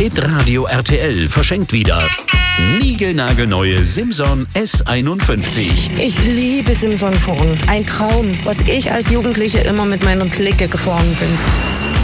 Hitradio RTL verschenkt wieder niegelnagelneue Simson S51. Ich liebe Simson-Foren. Ein Traum, was ich als Jugendliche immer mit meiner Clique gefahren bin.